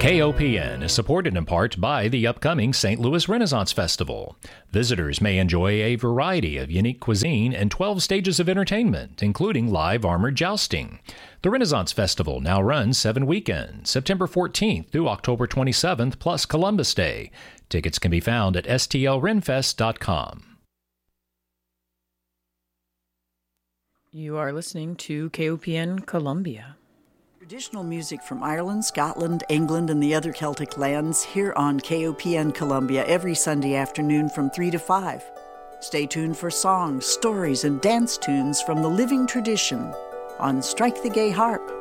KOPN is supported in part by the upcoming St. Louis Renaissance Festival. Visitors may enjoy a variety of unique cuisine and 12 stages of entertainment, including live armored jousting. The Renaissance Festival now runs 7 weekends, September 14th through October 27th, plus Columbus Day. Tickets can be found at stlrenfest.com. You are listening to KOPN Columbia. Traditional music from Ireland, Scotland, England, and the other Celtic lands here on KOPN Columbia every Sunday afternoon from 3 to 5. Stay tuned for songs, stories, and dance tunes from the living tradition on Strike the Gay Harp.